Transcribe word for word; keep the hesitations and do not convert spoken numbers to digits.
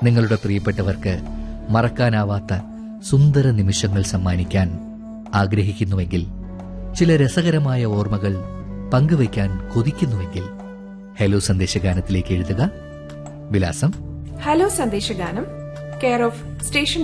നിങ്ങളുടെ പ്രിയപ്പെട്ടവർക്ക് മറക്കാനാവാത്ത സുന്ദര നിമിഷങ്ങൾ സമ്മാനിക്കാൻ ആഗ്രഹിക്കുന്നുവെങ്കിൽ, ചില രസകരമായ ഓർമ്മകൾ പങ്കുവയ്ക്കാൻ കൊതിക്കുന്നുവെങ്കിൽ ഹലോ സന്ദേശഗാനത്തിലേക്ക് എഴുതുക. വിലാസം: ഹലോ സന്ദേശഗാനം, കെയർ ഓഫ് സ്റ്റേഷൻ